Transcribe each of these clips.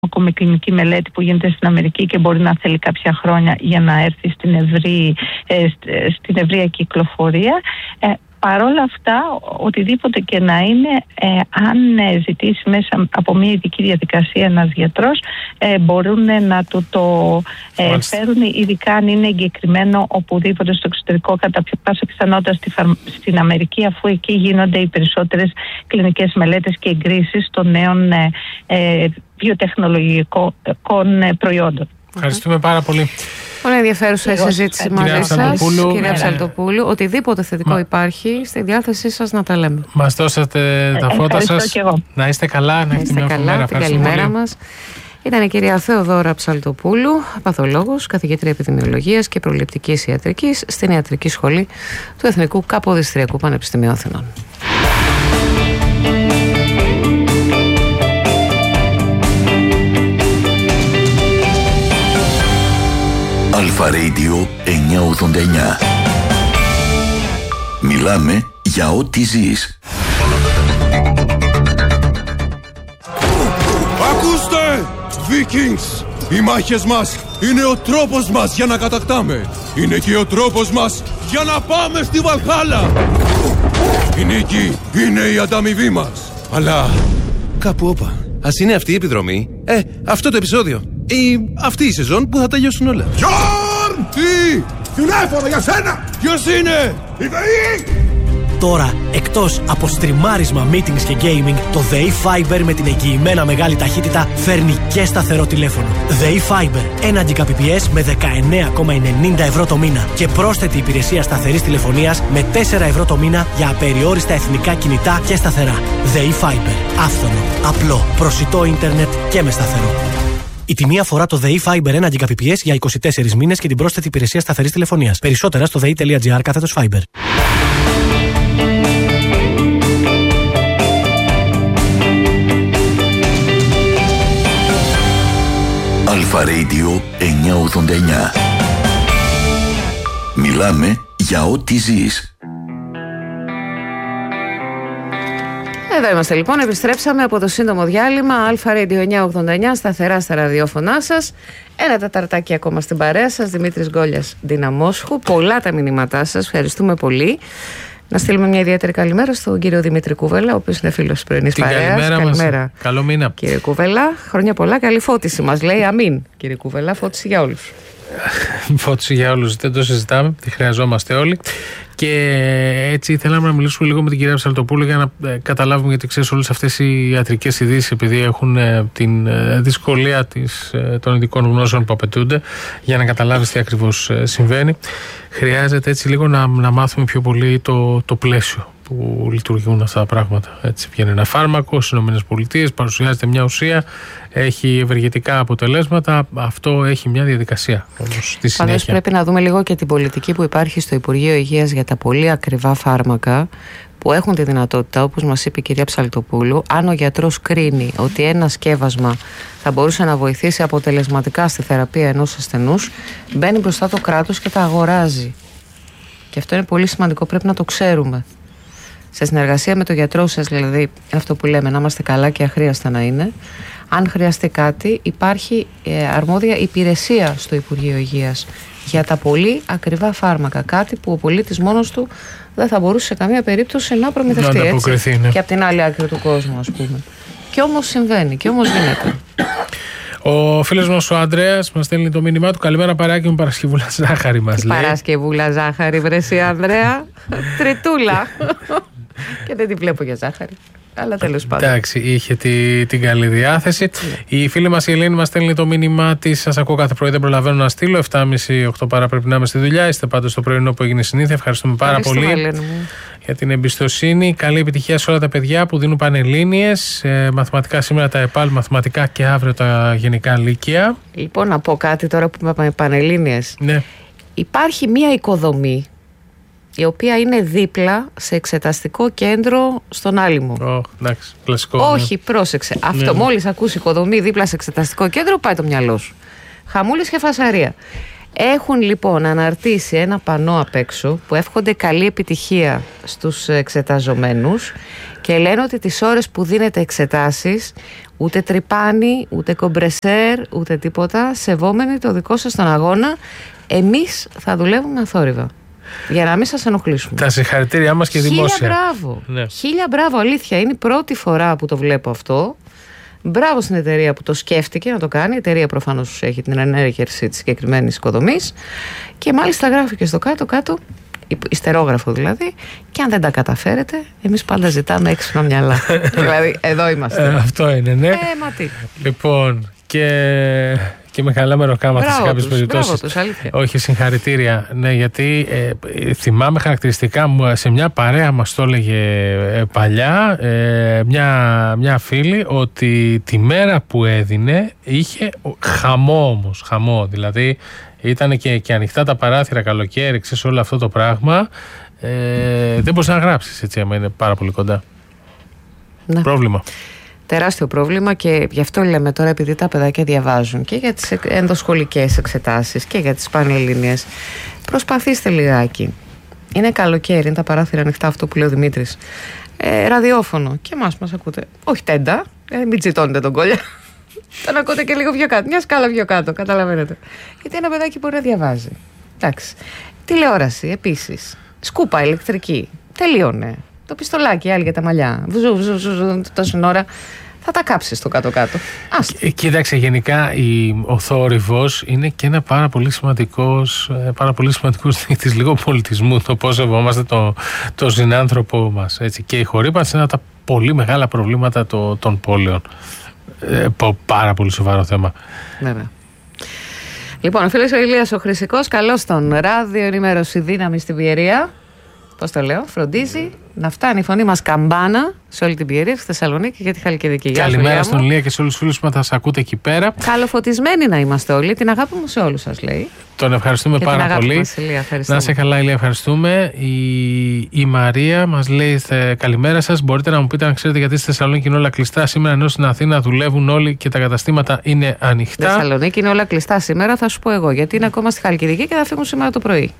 με κλινική μελέτη που γίνεται στην Αμερική και μπορεί να θέλει κάποια χρόνια για να έρθει στην ευρεία κυκλοφορία. Παρόλα αυτά, οτιδήποτε και να είναι, αν ζητήσει μέσα από μια ειδική διαδικασία ένας γιατρός, μπορούν να του το φέρουν, ειδικά αν είναι εγκεκριμένο οπουδήποτε στο εξωτερικό, κατά πάσα πιθανότητα στην Αμερική, αφού εκεί γίνονται οι περισσότερες κλινικές μελέτες και εγκρίσεις των νέων βιοτεχνολογικών προϊόντων. Ευχαριστούμε πάρα πολύ. Πολύ ενδιαφέρουσα η συζήτηση μαζί σας, κυρία Ψαλτοπούλου. Οτιδήποτε θετικό υπάρχει, στη διάθεσή σας να τα λέμε. Μας δώσατε τα φώτα σας. Να είστε καλά, να έχετε μια μέρα. Την καλημέρα μας. Ήταν η κυρία Θεοδώρα Ψαλτοπούλου, παθολόγος, καθηγήτρια επιδημιολογίας και προληπτικής ιατρικής στην Ιατρική Σχολή του Εθνικού Καποδιστριακού Πανεπιστημίου Αθηνών. Αλφα Radio 989. Μιλάμε για ό,τι ζεις. Ακούστε! Vikings! Οι μάχες μας είναι ο τρόπος μας για να κατακτάμε. Είναι και ο τρόπος μας για να πάμε στη Βαλχάλα. Η νίκη είναι η ανταμοιβή μας. Αλλά κάπου όπα. Ας είναι αυτή η επιδρομή, αυτό το επεισόδιο ή αυτή η σεζόν που θα τελειώσουν όλα. Γιόρν! Τι! Τηλέφωνο για σένα! Ποιος είναι? Η ΔΕΗ! Τώρα, εκτός από στριμάρισμα, meetings και gaming, το ΔΕΗ Fiber με την εγγυημένα μεγάλη ταχύτητα φέρνει και σταθερό τηλέφωνο. ΔΕΗ Fiber, 1 Gbps με 19,90 ευρώ το μήνα και πρόσθετη υπηρεσία σταθερής τηλεφωνίας με 4 ευρώ το μήνα για απεριόριστα εθνικά κινητά και σταθερά. ΔΕΗ Fiber, άφθονο, απλό, προσιτό ίντερνετ και με σταθερό. Η τιμή αφορά το ΔΕΗ Fiber 1 Gbps για 24 μήνες και την πρόσθετη υπηρεσία σταθερής τηλεφωνίας. Περισσότερα στο dei.gr/Fiber. Αλφα Radio 989. Μιλάμε για ό,τι ζεις. Εδώ είμαστε λοιπόν, επιστρέψαμε από το σύντομο διάλειμμα. Αλφα Radio 989, σταθερά στα ραδιόφωνά σας. Ένα τεταρτάκι ακόμα στην παρέα σας. Δημήτρης Γκόλιας, Δυναμόσχου. Πολλά τα μηνύματά σας, ευχαριστούμε πολύ. Να στείλουμε μια ιδιαίτερη καλημέρα στον κύριο Δημήτρη Κούβελα, ο οποίος είναι φίλος της πρωινής παρέας. Καλημέρα. Καλό μήνα. Κύριε Κούβελα, χρόνια πολλά, καλή φώτιση μας λέει. Αμήν. Κύριε Κούβελα, φώτιση για όλους. Φώτιση για όλους, δεν το συζητάμε, τη χρειαζόμαστε όλοι. Και έτσι θέλαμε να μιλήσουμε λίγο με την κυρία Ψαλτοπούλου για να καταλάβουμε, γιατί ξέρεις, όλες αυτές οι ιατρικές ειδήσεις, επειδή έχουν την δυσκολία των ειδικών γνώσεων που απαιτούνται για να καταλάβεις τι ακριβώς συμβαίνει, χρειάζεται έτσι λίγο να μάθουμε πιο πολύ το πλαίσιο που λειτουργούν αυτά τα πράγματα. Έτσι, βγαίνει ένα φάρμακο στις ΗΠΑ, παρουσιάζεται μια ουσία, έχει ευεργετικά αποτελέσματα. Αυτό έχει μια διαδικασία όμως στη συνέχεια. Πάντως πρέπει να δούμε λίγο και την πολιτική που υπάρχει στο Υπουργείο Υγείας για τα πολύ ακριβά φάρμακα που έχουν τη δυνατότητα, όπως μας είπε η κυρία Ψαλτοπούλου, αν ο γιατρός κρίνει ότι ένα σκεύασμα θα μπορούσε να βοηθήσει αποτελεσματικά στη θεραπεία ενός ασθενούς, μπαίνει μπροστά το κράτος και τα αγοράζει. Και αυτό είναι πολύ σημαντικό, πρέπει να το ξέρουμε. Σε συνεργασία με τον γιατρό σας, δηλαδή, είναι αυτό που λέμε, να είμαστε καλά και αχρίαστα να είναι. Αν χρειαστεί κάτι, υπάρχει αρμόδια υπηρεσία στο Υπουργείο Υγείας για τα πολύ ακριβά φάρμακα. Κάτι που ο πολίτης μόνος του δεν θα μπορούσε σε καμία περίπτωση να προμηθευτεί. Να ανταποκριθεί, ναι. Και από την άλλη άκρη του κόσμου, ας πούμε. Και όμως συμβαίνει, και όμως γίνεται. Ο φίλος μας ο Ανδρέας μας στέλνει το μήνυμά του. Καλημέρα, παρεάκι μου, Παρασκευούλα ζάχαρη μας λέει. Παρασκευούλα ζάχαρη, βρεσί Ανδρέα. Τριτούλα. Και δεν τη βλέπω για ζάχαρη. Αλλά τέλος πάντων. Εντάξει, είχε την καλή διάθεση. Η φίλη μας η Ελένη μας στέλνει το μήνυμά της. Σας ακούω κάθε πρωί, δεν προλαβαίνω να στείλω. 7.30-8 παρά πρέπει να είμαι στη δουλειά. Είστε πάντως στο πρωινό που έγινε συνήθεια. Ευχαριστούμε πάρα πολύ για την εμπιστοσύνη. Καλή επιτυχία σε όλα τα παιδιά που δίνουν πανελλήνιες. Μαθηματικά σήμερα τα ΕΠΑΛ, μαθηματικά και αύριο τα γενικά λύκεια. Λοιπόν, να πω κάτι τώρα που είπαμε πανελλήνιες. Ναι. Υπάρχει μία οικοδομή η οποία είναι δίπλα σε εξεταστικό κέντρο στον Άλυμο. Εντάξει, κλασικό. Όχι, πρόσεξε. Αυτό μόλις ακούσει οικοδομή δίπλα σε εξεταστικό κέντρο, πάει το μυαλό σου. Χαμούλης και φασαρία. Έχουν λοιπόν αναρτήσει ένα πανό απ' έξω που εύχονται καλή επιτυχία στους εξεταζομένους και λένε ότι τις ώρες που δίνετε εξετάσεις Ούτε τρυπάνι, ούτε κομπρεσέρ, ούτε τίποτα. Σεβόμενοι το δικό σας τον αγώνα, εμείς θα δουλεύουμε αθόρυβα. Για να μην σας ενοχλήσουμε. Τα συγχαρητήριά μας και δημόσια. 1000 μπράβο. Ναι. 1000 μπράβο, αλήθεια. Είναι η πρώτη φορά που το βλέπω αυτό. Μπράβο στην εταιρεία που το σκέφτηκε να το κάνει. Η εταιρεία προφανώς έχει την ενέργεια της συγκεκριμένης οικοδομής. Και μάλιστα γράφει και στο κάτω-κάτω, ιστερόγραφο δηλαδή, και αν δεν τα καταφέρετε, εμείς πάντα ζητάμε έξυπνα μυαλά. Δηλαδή, εδώ είμαστε. Αυτό είναι, ναι. Μα τι. Λοιπόν, και με καλά μεροκάματα σε κάποιες περιπτώσεις. Όχι, συγχαρητήρια. Ναι, γιατί θυμάμαι χαρακτηριστικά μου σε μια παρέα μας το έλεγε παλιά μια φίλη ότι τη μέρα που έδινε είχε χαμό όμως. Χαμό, δηλαδή ήταν και ανοιχτά τα παράθυρα καλοκαίρι, ξέρεις, όλο αυτό το πράγμα. Δεν μπορείς να γράψεις έτσι, άμα είναι πάρα πολύ κοντά. Ναι. Πρόβλημα. Τεράστιο πρόβλημα, και γι' αυτό λέμε τώρα, επειδή τα παιδάκια διαβάζουν και για τις ενδοσχολικές εξετάσεις και για τις πανελλήνιες, προσπαθήστε λιγάκι. Είναι καλοκαίρι, είναι τα παράθυρα ανοιχτά, αυτό που λέει ο Δημήτρης. Ραδιόφωνο, και μας ακούτε. Όχι τέντα, μην τσιτώνετε τον κόλλια. Τον ακούτε και λίγο πιο κάτω, μια σκάλα πιο κάτω, καταλαβαίνετε. Γιατί ένα παιδάκι μπορεί να διαβάζει. Εντάξει. Τηλεόραση επίσης. Σκούπα ηλεκτρική. Τελείωνε. Το πιστολάκι, άλλοι για τα μαλλιά. Βουζου, τόση ώρα. Θα τα κάψεις στο κάτω-κάτω. Κοίταξε, γενικά ο θόρυβος είναι και ένα πάρα πολύ σημαντικός δείκτης λίγο πολιτισμού. Το πώς σεβόμαστε το συνάνθρωπό μας. Έτσι. Και η χορύπανση είναι ένα από τα πολύ μεγάλα προβλήματα των πόλεων. Πάρα πολύ σοβαρό θέμα. Βέβαια. Λοιπόν, ο φίλος ο Ηλίας ο Χρυσικός, καλώς τον. Ράδιο ενημέρωση, δύναμη στην Πιερία. Πώς το λέω, φροντίζει να φτάνει η φωνή μας καμπάνα σε όλη την Πιερία, στη Θεσσαλονίκη και τη Χαλκιδική. Καλημέρα στον Ηλία και σε όλους τους φίλους που θα σας ακούτε εκεί πέρα. Καλοφωτισμένοι να είμαστε όλοι. Την αγάπη μου σε όλους σας, λέει. Τον ευχαριστούμε και πάρα πολύ. Μας, Ηλία, να είσαι καλά, Ηλία, ευχαριστούμε. Η Μαρία μας λέει καλημέρα σας. Μπορείτε να μου πείτε αν ξέρετε γιατί στη Θεσσαλονίκη είναι όλα κλειστά σήμερα, ενώ στην Αθήνα δουλεύουν όλοι και τα καταστήματα είναι ανοιχτά. Στη Θεσσαλονίκη είναι όλα κλειστά σήμερα, θα σου πω εγώ. Γιατί είναι ακόμα στη Χαλκιδική και θα φύγουν σήμερα το πρωί.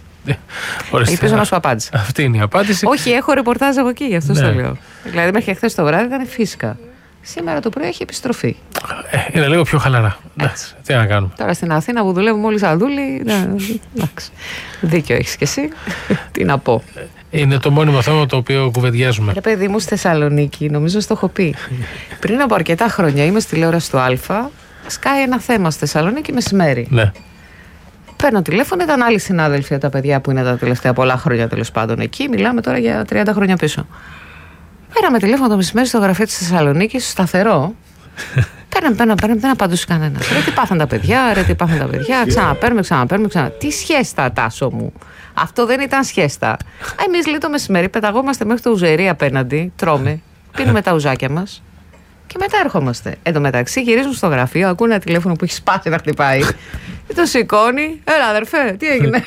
Ελπίζω να σου απάντησα. Αυτή είναι η απάντηση. Όχι, έχω ρεπορτάζ από εκεί, γι' αυτό το λέω. Δηλαδή, μέχρι χθες το βράδυ ήταν φύσικα. Σήμερα το πρωί έχει επιστροφή. Είναι λίγο πιο χαλαρά. Τι να κάνουμε. Τώρα στην Αθήνα που δουλεύουμε όλοι σαν δούλοι. Εντάξει. Δίκιο έχεις κι εσύ. Τι να πω. Είναι το μόνιμο θέμα το οποίο κουβεντιάζουμε. Ρε παιδί μου, στη Θεσσαλονίκη, νομίζω στο έχω πει. Πριν από αρκετά χρόνια είμαι στη τηλεόραση του Α. Σκάει ένα θέμα στη Θεσσαλονίκη μεσημέρι. Ναι. Παίρνω τηλέφωνο, ήταν άλλοι συνάδελφοι από τα παιδιά που είναι τα τελευταία πολλά χρόνια τέλος πάντων εκεί. Μιλάμε τώρα για 30 χρόνια πίσω. Πέραμε τηλέφωνο το μεσημέρι στο γραφείο της Θεσσαλονίκης, σταθερό. Παίρναμε, δεν απαντούσε κανένα. Ρε τι πάθαν τα παιδιά, ξαναπαίρνουμε. Τι σχέστα, Τάσο μου. Αυτό δεν ήταν σχέστα. Εμείς λέει το μεσημέρι πεταγόμαστε μέχρι το ουζερί απέναντι, τρώμε, πίνουμε τα ουζάκια μας. Και μετά ερχόμαστε. Εν τω μεταξύ γυρίζουν στο γραφείο, ακούνε ένα τηλέφωνο που έχει σπάσει να χτυπάει. Και το σηκώνει. Έλα, αδερφέ, τι έγινε.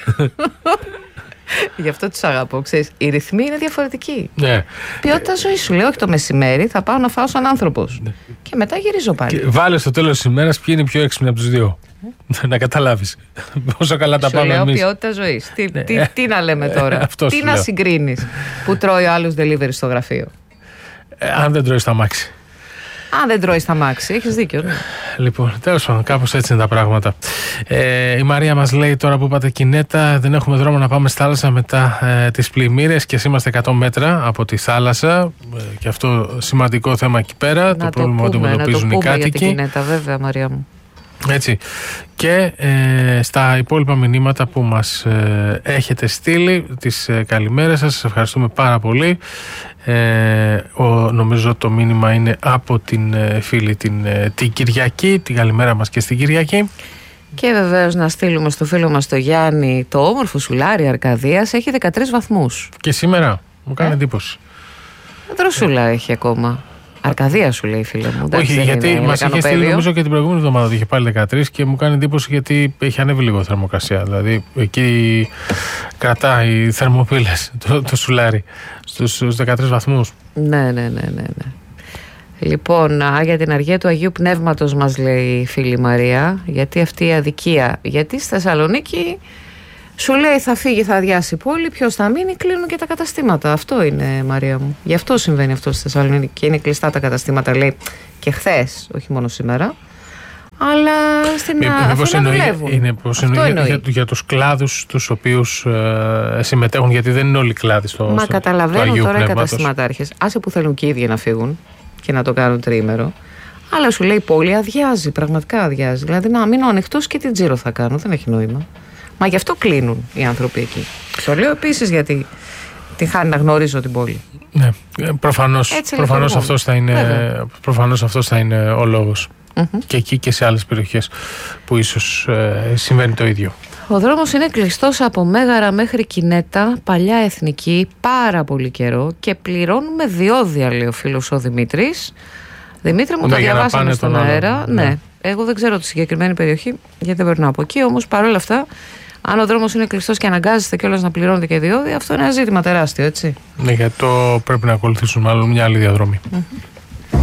Γι' αυτό τους αγαπώ. Ξέρεις, οι ρυθμοί είναι διαφορετικοί. Ναι. Ποιότητα ζωή σου. Λέω, όχι το μεσημέρι, θα πάω να φάω σαν άνθρωπος. Ναι. Και μετά γυρίζω πάλι. Και βάλε στο τέλος της ημέρας ποιοι είναι πιο έξυπνοι από τους δύο. Να καταλάβεις. Πόσο καλά τα πάμε εμείς. Λέω ποιότητα ζωής. Τι να λέμε τώρα. Τι να συγκρίνεις που τρώει ο άλλος delivery στο γραφείο. Αν δεν τρώει στα μάξι. Αν δεν τρώει στα μάξι, έχεις δίκιο. Ναι. Λοιπόν, τέλος πάντων, κάπως έτσι είναι τα πράγματα. Η Μαρία μας λέει τώρα που είπατε Κινέτα, δεν έχουμε δρόμο να πάμε στη θάλασσα μετά τις πλημμύρες και είμαστε 100 μέτρα από τη θάλασσα. Και αυτό σημαντικό θέμα εκεί πέρα. Το πρόβλημα που αντιμετωπίζουν οι κάτοικοι. Για την Κινέτα, βέβαια, Μαρία μου. Έτσι. Και στα υπόλοιπα μηνύματα που μας έχετε στείλει, τις καλημέρες σας, ευχαριστούμε πάρα πολύ. Νομίζω το μήνυμα είναι από την φίλη την Κυριακή, την καλημέρα μας και στην Κυριακή. Και βεβαίως να στείλουμε στο φίλο μας το Γιάννη, το όμορφο σουλάρι Αρκαδίας έχει 13 βαθμούς. Και σήμερα μου κάνει εντύπωση. Δροσούλα έχει ακόμα. Αρκαδία σου λέει, φίλε μου. Όχι, γιατί μας είχε στείλει νομίζω και την προηγούμενη εβδομάδα ότι είχε πάλι 13 και μου κάνει εντύπωση γιατί έχει ανέβει λίγο θερμοκρασία. Δηλαδή εκεί κρατάει οι θερμοπύλες το σουλάρι στους 13 βαθμούς. Ναι. Λοιπόν, για την αργία του Αγίου Πνεύματος μας λέει η φίλη Μαρία, γιατί αυτή η αδικία. Γιατί στη Θεσσαλονίκη Σου λέει θα φύγει, θα αδειάσει η πόλη, ποιος θα μείνει, κλείνουν και τα καταστήματα. Αυτό είναι, Μαρία μου. Γι' αυτό συμβαίνει αυτό στη Θεσσαλονίκη και είναι κλειστά τα καταστήματα, λέει, και χθες, όχι μόνο σήμερα. Αλλά στην εννοεί για τους κλάδους τους οποίους συμμετέχουν, γιατί δεν είναι όλοι οι κλάδοι Μα καταλαβαίνουν τώρα οι καταστηματάρχες. Άσε που θέλουν και οι ίδιοι να φύγουν και να το κάνουν τριήμερο. Αλλά σου λέει η πόλη αδειάζει, πραγματικά αδειάζει. Δηλαδή να μείνω ανοιχτός και την τζίρο θα κάνω, δεν έχει νόημα. Μα γι' αυτό κλείνουν οι άνθρωποι εκεί. Το λέω επίσης γιατί τη χάνει να γνωρίζω την πόλη. Ναι, προφανώς αυτός θα είναι ο λόγος. Και εκεί και σε άλλες περιοχές που ίσως συμβαίνει το ίδιο. Ο δρόμος είναι κλειστός από Μέγαρα μέχρι Κινέτα, παλιά εθνική, πάρα πολύ καιρό και πληρώνουμε διόδια, λέει ο φίλος ο Δημήτρης. Δημήτρη μου, το διαβάσαμε στον αέρα. Ναι. Εγώ δεν ξέρω τη συγκεκριμένη περιοχή γιατί δεν περνάω από εκεί, όμως παρόλα αυτά, αν ο δρόμος είναι κλειστός και αναγκάζεστε κιόλας να πληρώνετε και διόδια, αυτό είναι ένα ζήτημα τεράστιο, έτσι. Ναι, γιατί το πρέπει να ακολουθήσουν μάλλον μια άλλη διαδρομή.